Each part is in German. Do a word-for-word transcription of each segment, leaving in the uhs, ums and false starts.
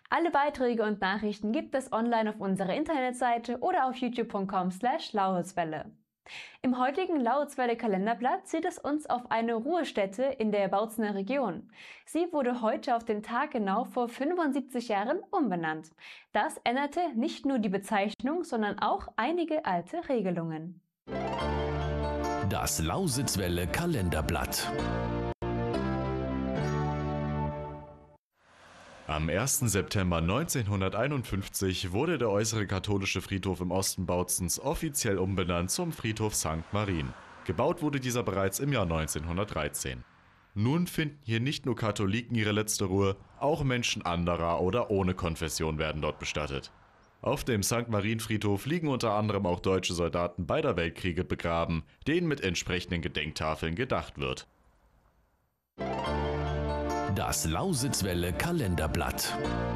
Alle Beiträge und Nachrichten gibt es online auf unserer Internetseite oder auf youtube punkt com slash lauritzwelle. Im heutigen Lauritzwelle-Kalenderblatt zieht es uns auf eine Ruhestätte in der Bautzener Region. Sie wurde heute auf den Tag genau vor fünfundsiebzig Jahren umbenannt. Das änderte nicht nur die Bezeichnung, sondern auch einige alte Regelungen. Das Lausitzwelle Kalenderblatt. Am ersten September neunzehnhunderteinundfünfzig wurde der äußere katholische Friedhof im Osten Bautzens offiziell umbenannt zum Friedhof Sankt Marien. Gebaut wurde dieser bereits im Jahr neunzehnhundertdreizehn. Nun finden hier nicht nur Katholiken ihre letzte Ruhe, auch Menschen anderer oder ohne Konfession werden dort bestattet. Auf dem Sankt Marien-Friedhof liegen unter anderem auch deutsche Soldaten beider Weltkriege begraben, denen mit entsprechenden Gedenktafeln gedacht wird. Das Lausitzwelle Kalenderblatt.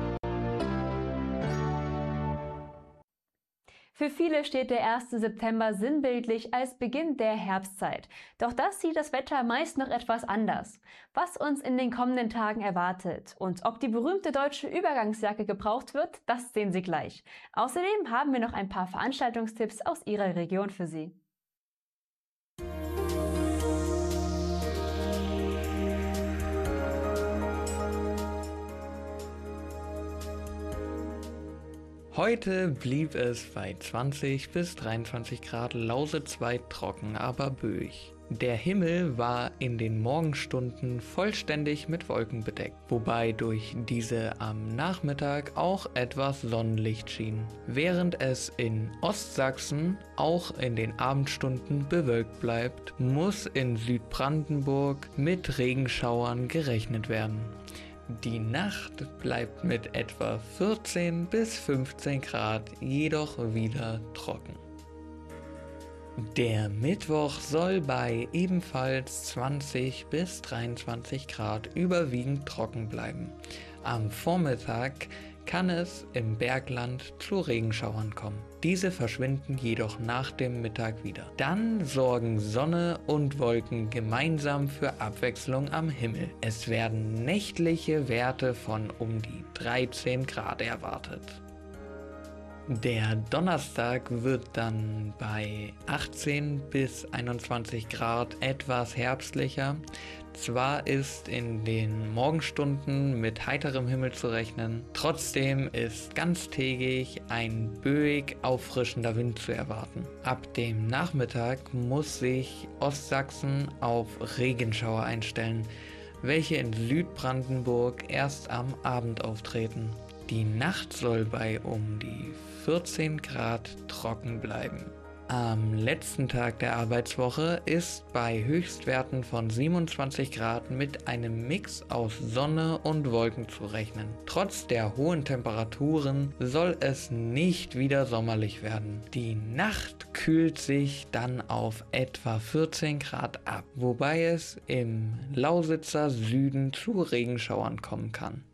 Für viele steht der erste September sinnbildlich als Beginn der Herbstzeit. Doch das sieht das Wetter meist noch etwas anders. Was uns in den kommenden Tagen erwartet und ob die berühmte deutsche Übergangsjacke gebraucht wird, das sehen Sie gleich. Außerdem haben wir noch ein paar Veranstaltungstipps aus Ihrer Region für Sie. Heute blieb es bei zwanzig bis dreiundzwanzig Grad lausitzweit trocken, aber böig. Der Himmel war in den Morgenstunden vollständig mit Wolken bedeckt, wobei durch diese am Nachmittag auch etwas Sonnenlicht schien, während es in Ostsachsen auch in den Abendstunden bewölkt bleibt, muss in Südbrandenburg mit Regenschauern gerechnet werden. Die Nacht bleibt mit etwa vierzehn bis fünfzehn Grad jedoch wieder trocken. Der Mittwoch soll bei ebenfalls zwanzig bis dreiundzwanzig Grad überwiegend trocken bleiben. Am Vormittag kann es im Bergland zu Regenschauern kommen. Diese verschwinden jedoch nach dem Mittag wieder. Dann sorgen Sonne und Wolken gemeinsam für Abwechslung am Himmel. Es werden nächtliche Werte von um die dreizehn Grad erwartet. Der Donnerstag wird dann bei achtzehn bis einundzwanzig Grad etwas herbstlicher. Zwar ist in den Morgenstunden mit heiterem Himmel zu rechnen, trotzdem ist ganztägig ein böig auffrischender Wind zu erwarten. Ab dem Nachmittag muss sich Ostsachsen auf Regenschauer einstellen, welche in Südbrandenburg erst am Abend auftreten. Die Nacht soll bei um die vierzehn Grad trocken bleiben. Am letzten Tag der Arbeitswoche ist bei Höchstwerten von siebenundzwanzig Grad mit einem Mix aus Sonne und Wolken zu rechnen. Trotz der hohen Temperaturen soll es nicht wieder sommerlich werden. Die Nacht kühlt sich dann auf etwa vierzehn Grad ab, wobei es im Lausitzer Süden zu Regenschauern kommen kann.